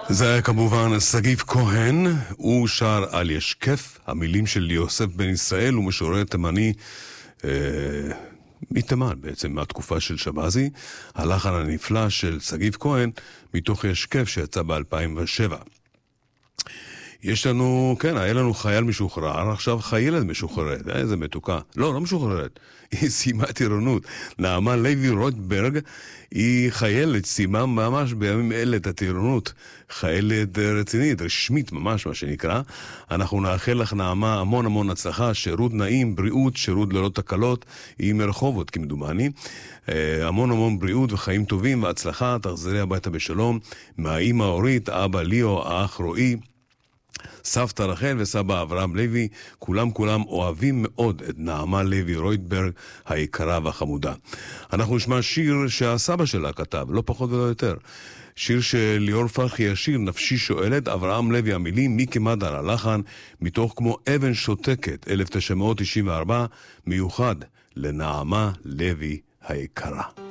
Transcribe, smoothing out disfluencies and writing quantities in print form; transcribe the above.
זה היה כמובן סגיב כהן, הוא שר על ישקף, המילים של יוסף בן ישראל, הוא משורר תימני מתימן בעצם, מהתקופה של שבזי, הלחן הנפלא של סגיב כהן מתוך ישקף שיצא ב-2007. יש לנו, כן, היה לנו חייל משוחרר, עכשיו חיילת משוחררת, איזה מתוקה. לא משוחררת, היא סיימה טירונות. נעמה לוי רוטברג היא חיילת, סיימה ממש בימים אלה את הטירונות. חיילת רצינית, רשמית ממש מה שנקרא. אנחנו נאחל לך נעמה המון המון הצלחה, שירות נעים, בריאות, שירות ללא תקלות, היא מרחובות כמדומני. המון המון בריאות וחיים טובים והצלחה, תחזרי הביתה בשלום. מהאמא אורית, אבא ליאו, האח רועי, סבתא רחל וסבא אברהם לוי, כולם אוהבים מאוד את נעמה לוי רויטברג היקרה והחמודה. אנחנו נשמע שיר שהסבא שלה כתב, לא פחות ולא יותר. שיר של ליאור פרחי, השיר נפשי שואלת, אברהם לוי המילים, מיקי מדר הלחן, מתוך כמו אבן שותקת, 1994, מיוחד לנעמה לוי היקרה.